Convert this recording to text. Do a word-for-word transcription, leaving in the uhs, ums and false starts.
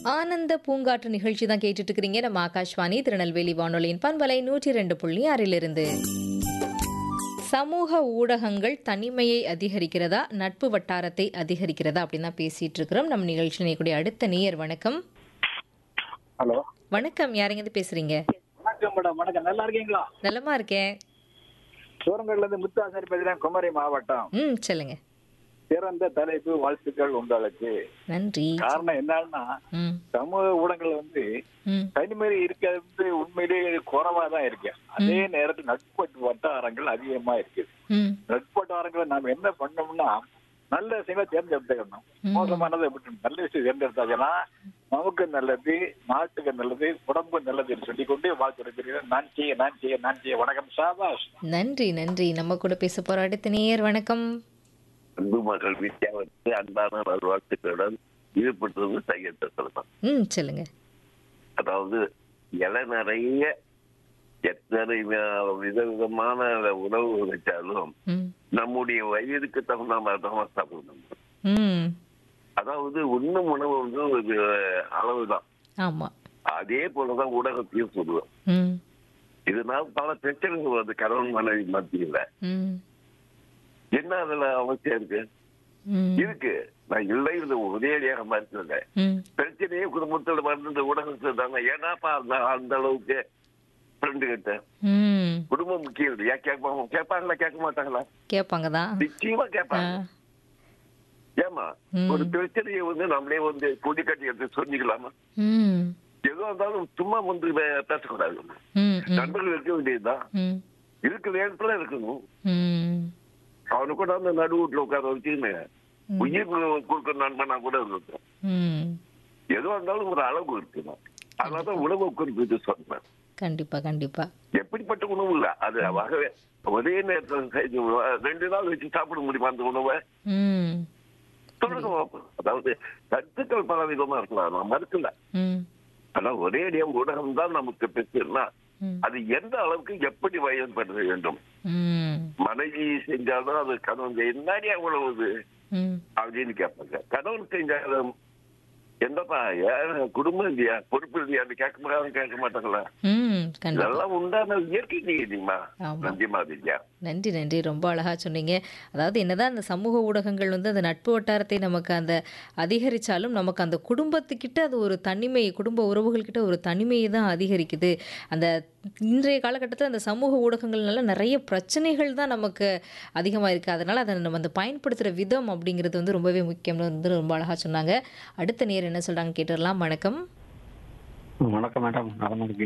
ஆனந்த பூங்காற்று நிகழ்ச்சி தான் கேட்டுட்டு இருக்கிறீங்க. நம்ம ஆகாஷ்வாணி திருநெல்வேலி வானொலியின் பண்பலை நூற்றி ரெண்டு புள்ளி ஆறிலிருந்து. சமூக ஊடகங்கள் தனிமையை அதிகரிக்கிறதா, நட்பு வட்டாரத்தை அதிகரிக்கிறதா அப்படின்னு தான் பேசிட்டு இருக்கிறோம். நம்ம நிகழ்ச்சி நேயக்கூடிய அடுத்த நேயர் வணக்கம். ஹலோ வணக்கம், யாருங்க பேசுறீங்க? வணக்கம் மேடம். வணக்கம், நல்லா இருக்கீங்களா? நலமா இருக்கேன். சோரங்கல்ல இருந்து முத்தாசாரி பேசுறேன், குமரி மாவட்டம். ம் சொல்லுங்க. சிறந்த தலைப்பு, வாழ்த்துக்கள் உங்களுக்கு. நன்றி. காரணம் என்னன்னா, ம் சமூக ஊடகங்கள் வந்து ம் தனிமை இருக்கிறது உண்மையிலேயே குறைவா தான் இருக்கு. அதே நேரத்தில் நட்பு வட்டாரங்கள் அதிகமா இருக்குது. ம் நட்பு வட்டாரங்களை நாம என்ன பண்ணோம்னா, நல்ல விஷயங்களை தேர்ந்தெடுத்துக்கணும். மோசமானதை விட்டு நல்ல விஷயம் தேர்ந்தெடுத்தாங்கன்னா நமக்கு நல்லது, நாட்டுக்கு நல்லது, உடம்பு நல்லதுன்னு சொல்லிக் கொண்டு வாழ்த்துறேன். நான் செய்ய நான் செய்ய நான் செய்ய. வணக்கம், சாபாஷ். நன்றி நன்றி. நம்ம கூட பேச போற அடுத்த நேயர் வணக்கம். அன்பு மகள் வித்யாவுக்கு அன்பான நல்வாழ்த்துக்களுடன் ஈடுபட்டது சையத்தை சொல்லலாம். ம் சொல்லுங்க. அதாவது இலை நிறைய எத்தனை வி- விதவிதமான உணவு வச்சாலும் ம் நம்முடைய வயதுக்கு தகுந்த மாதிரி தான் சாப்பிடணும். ம் அதாவது உண்ணும் உணவு வந்து ஒரு அளவுதான். ஆமா. அதே போலதான் ஊடகத்தையும் சொல்லுவோம். ம் இதனால் பல பிரச்சனைகள் வருது கணவன் மனைவி மத்தியில. ம் என்ன அதுல அவசியம் இருக்கு? ம் இருக்கு. நான் இல்லை இது ஒரேடியாக மறுத்துட்டேன். ம் பிரச்சனையே குடும்பத்தோட வந்து இந்த ஊடகத்தில் தானே. ஏன்னாப்பா அந்த அந்த அளவுக்கு ஃப்ரெண்டு கிட்ட ம் குடும்பம் முக்கியம் இல்லையா? கேட்பாங்க, கேட்பாங்களா கேட்க மாட்டாங்களா? கேட்பாங்க தான். நிச்சயமா கேட்பாங்க. ஏமா ம். ஒரு பிரச்சனையை வந்து நம்மளே வந்து கொடி கட்டி எடுத்து சொல்லிக்கலாமா? ம் எதோ இருந்தாலும் சும்மா வந்து வே- பேசக்கூடாது. ம் ம் நண்பர்கள் இருக்க வேண்டியதுதான். ம் இருக்கிற நேரத்துல இருக்கணும். ம் அவனு கூட அந்த நடு வீட்டுல உட்கார வச்சுன்னு உயிர் கொடுக்குற நண்பனா கூட இருக்கும். ம் எதுவா இருந்தாலும் ஒரு அளவு இருக்கணும். அதனாலதான் உணவு குறிப்பிட்டு சொன்னேன். கண்டிப்பா கண்டிப்பா. எப்படிப்பட்ட உணவு இல்ல அது வகை ஒரே நேரத்தில் செய்து ரெண்டு நாள் வச்சு சாப்பிட முடியுமா அந்த உணவை? ம் சொல்லுங்க பாப்போம். அதாவது கருத்துக்கள் பல விதமா இருக்கலாம், நான் மறுக்கல. ம் ஆனா ஒரே அடியா ஊடகம் தான் நமக்கு பெற்றுனா ம் அது எந்த அளவுக்கு எப்படி பயன்படுத்த வேண்டும்? ம் மனைவி செஞ்சாலும் அது கணவன் என்னடியா உணவு ம் அப்படின்னு கேட்பாங்க. கணவன் செஞ்சாலும் எந்தப்பா ஏன் குடும்பம் இல்லையா, பொறுப்பு இல்லையான்னு கேட்க முடியாது, கேட்க மாட்டாங்களா? ம் கண்டிப்பா. இதெல்லாம் உண்டான இயற்கை நீதிமா. ஆமா. நன்றி மாதிரியா. நன்றி நன்றி. ரொம்ப அழகா சொன்னீங்க. அதாவது என்னதான் அந்த சமூக ஊடகங்கள் வந்து அந்த நட்பு வட்டாரத்தை நமக்கு அந்த அதிகரிச்சாலும் நமக்கு அந்த குடும்பத்துக்கிட்ட அது ஒரு தனிமை, குடும்ப உறவுகள்கிட்ட ஒரு தனிமையை தான் அதிகரிக்குது. அந்த இன்றைய காலகட்டத்தில் அந்த சமூக ஊடகங்கள்னால நிறைய பிரச்சனைகள் தான் நமக்கு அதிகமாக இருக்குது. அதனால் அதை நம்ம அந்த பயன்படுத்துகிற விதம் அப்படிங்கிறது வந்து ரொம்பவே முக்கியம்னு வந்து ரொம்ப அழகாக சொன்னாங்க. அடுத்த நேர் என்ன சொல்கிறாங்க கேட்டுடலாம். வணக்கம். வணக்கம் மேடம், நலமா இருக்கீங்களா?